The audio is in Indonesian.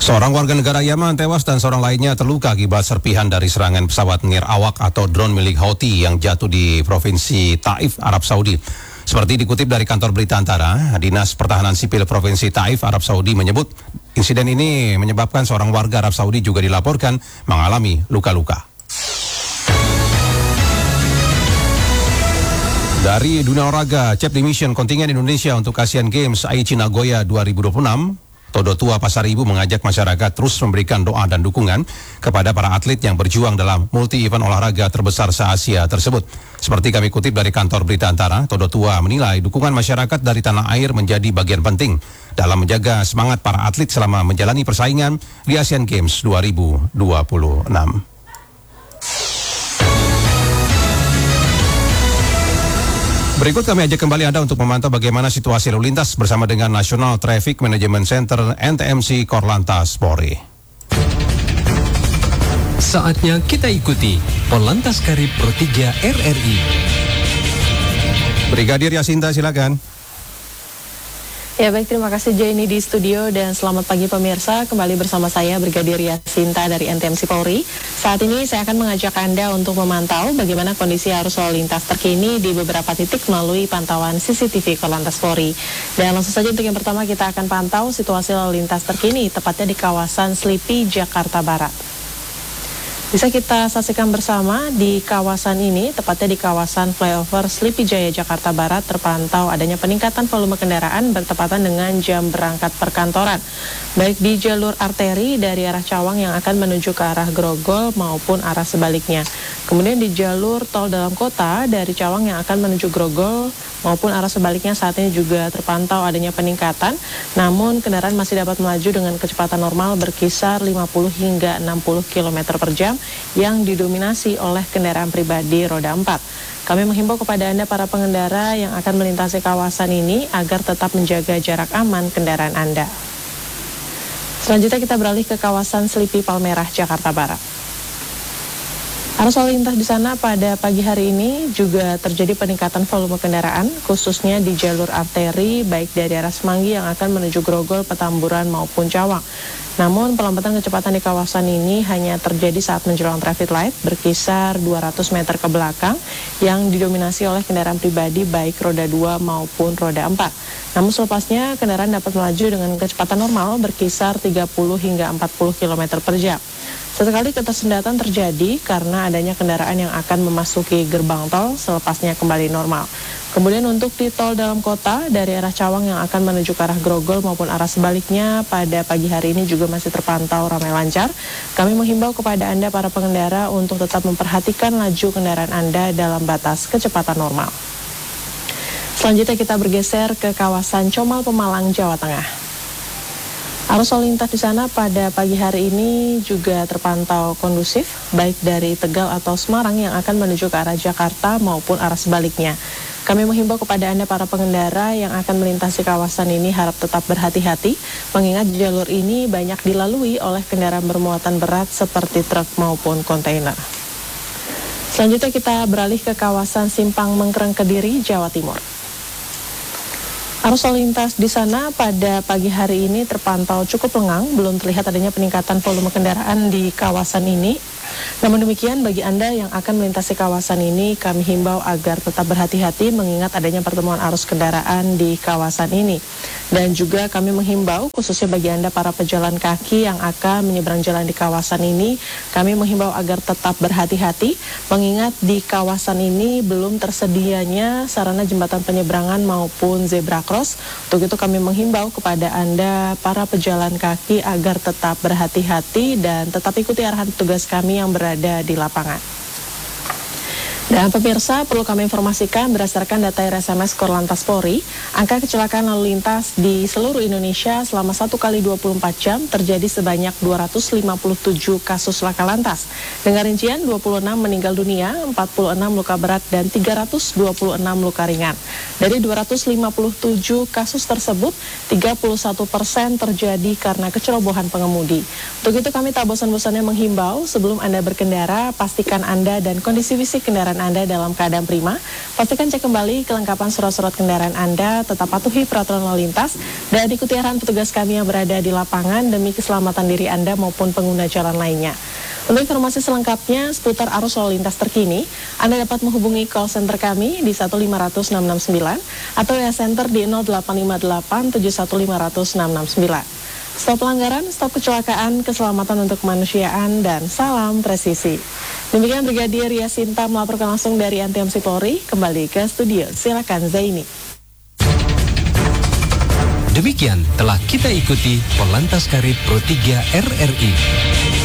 Seorang warga negara Yaman tewas dan seorang lainnya terluka akibat serpihan dari serangan pesawat nir-awak atau drone milik Houthi yang jatuh di Provinsi Taif, Arab Saudi. Seperti dikutip dari kantor berita Antara, Dinas Pertahanan Sipil Provinsi Taif, Arab Saudi menyebut insiden ini menyebabkan seorang warga Arab Saudi juga dilaporkan mengalami luka-luka. Dari dunia olahraga, Chef di Mission kontingen Indonesia untuk Asian Games Aichi Nagoya 2026, Todo Tua Pasar Ibu mengajak masyarakat terus memberikan doa dan dukungan kepada para atlet yang berjuang dalam multi-event olahraga terbesar se-Asia tersebut. Seperti kami kutip dari kantor berita Antara, Todo Tua menilai dukungan masyarakat dari tanah air menjadi bagian penting dalam menjaga semangat para atlet selama menjalani persaingan di Asian Games 2026. Berikut kami ajak kembali Anda untuk memantau bagaimana situasi lalu lintas bersama dengan National Traffic Management Center NTMC Korlantas Polri. Saatnya kita ikuti Korlantas Karib Pro 3 RRI. Brigadir Yasinta, silakan. Ya baik, terima kasih Jenny di studio dan selamat pagi pemirsa. Kembali bersama saya Brigadir Yasinta dari NTMC Polri. Saat ini saya akan mengajak Anda untuk memantau bagaimana kondisi arus lalu lintas terkini di beberapa titik melalui pantauan CCTV Korlantas Polri. Dan langsung saja untuk yang pertama kita akan pantau situasi lalu lintas terkini tepatnya di kawasan Slipi, Jakarta Barat. Bisa kita saksikan bersama di kawasan ini, tepatnya di kawasan flyover Slipi Jaya, Jakarta Barat, terpantau adanya peningkatan volume kendaraan bertepatan dengan jam berangkat perkantoran. Baik di jalur arteri dari arah Cawang yang akan menuju ke arah Grogol maupun arah sebaliknya. Kemudian di jalur tol dalam kota dari Cawang yang akan menuju Grogol maupun arah sebaliknya saat ini juga terpantau adanya peningkatan. Namun kendaraan masih dapat melaju dengan kecepatan normal berkisar 50 hingga 60 km per jam yang didominasi oleh kendaraan pribadi roda 4. Kami menghimbau kepada Anda para pengendara yang akan melintasi kawasan ini agar tetap menjaga jarak aman kendaraan Anda. Selanjutnya kita beralih ke kawasan Slipi Palmerah, Jakarta Barat. Arus lalu lintas di sana pada pagi hari ini juga terjadi peningkatan volume kendaraan, khususnya di jalur arteri baik dari arah Semanggi yang akan menuju Grogol, Petamburan maupun Cawang. Namun pelambatan kecepatan di kawasan ini hanya terjadi saat menjelang traffic light berkisar 200 meter ke belakang yang didominasi oleh kendaraan pribadi baik roda 2 maupun roda 4. Namun selepasnya kendaraan dapat melaju dengan kecepatan normal berkisar 30 hingga 40 km per jam. Sesekali ketersendatan terjadi karena adanya kendaraan yang akan memasuki gerbang tol selepasnya kembali normal. Kemudian untuk di tol dalam kota dari arah Cawang yang akan menuju ke arah Grogol maupun arah sebaliknya pada pagi hari ini juga masih terpantau ramai lancar. Kami menghimbau kepada Anda para pengendara untuk tetap memperhatikan laju kendaraan Anda dalam batas kecepatan normal. Selanjutnya kita bergeser ke kawasan Comal Pemalang, Jawa Tengah. Arus lalu lintas di sana pada pagi hari ini juga terpantau kondusif, baik dari Tegal atau Semarang yang akan menuju ke arah Jakarta maupun arah sebaliknya. Kami menghimbau kepada Anda para pengendara yang akan melintasi kawasan ini harap tetap berhati-hati, mengingat jalur ini banyak dilalui oleh kendaraan bermuatan berat seperti truk maupun kontainer. Selanjutnya kita beralih ke kawasan Simpang Mengkreng, Kediri, Jawa Timur. Arus lalu lintas di sana pada pagi hari ini terpantau cukup lengang, belum terlihat adanya peningkatan volume kendaraan di kawasan ini. Namun demikian bagi Anda yang akan melintasi kawasan ini, kami himbau agar tetap berhati-hati mengingat adanya pertemuan arus kendaraan di kawasan ini. Dan juga kami menghimbau khususnya bagi Anda para pejalan kaki yang akan menyeberang jalan di kawasan ini, kami menghimbau agar tetap berhati-hati mengingat di kawasan ini belum tersedianya sarana jembatan penyeberangan maupun zebra cross. Untuk itu kami menghimbau kepada Anda para pejalan kaki agar tetap berhati-hati dan tetap ikuti arahan petugas kami yang berada di lapangan. Dan pemirsa, perlu kami informasikan berdasarkan data RSMS Korlantas Polri, angka kecelakaan lalu lintas di seluruh Indonesia selama 1 kali 24 jam terjadi sebanyak 257 kasus laka lantas. Dengan rincian 26 meninggal dunia, 46 luka berat, dan 326 luka ringan. Dari 257 kasus tersebut, 31% terjadi karena kecerobohan pengemudi. Untuk itu kami tak bosan-bosannya menghimbau sebelum Anda berkendara, pastikan Anda dan kondisi fisik kendaraan kendaraan Anda dalam keadaan prima. Pastikan cek kembali kelengkapan surat-surat kendaraan Anda, tetap patuhi peraturan lalu lintas, dan ikuti arahan petugas kami yang berada di lapangan demi keselamatan diri Anda maupun pengguna jalan lainnya. Untuk informasi selengkapnya seputar arus lalu lintas terkini, Anda dapat menghubungi call center kami di 1500669 atau ya center di 0858 71500 669. Stop pelanggaran, stop kecelakaan, keselamatan untuk kemanusiaan, dan salam presisi. Demikian Brigadir Yasinta melaporkan langsung dari NTMC Polri. Kembali ke studio, silakan Zaini. Demikian telah kita ikuti Polantas Karib Pro 3 RRI.